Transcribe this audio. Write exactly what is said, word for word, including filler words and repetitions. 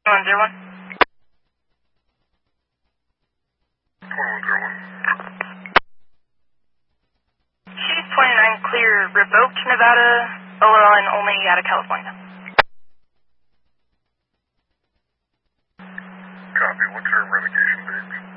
one zero one. twenty-one zero one. She's twenty-nine clear, revoked Nevada, O L N only out of California. Copy. What's her revocation date?